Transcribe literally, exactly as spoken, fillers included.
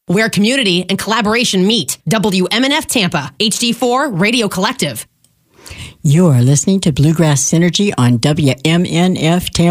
where community and collaboration meet. W M N F Tampa, H D four Radio Collective. You are listening to Bluegrass Synergy on W M N F Tampa.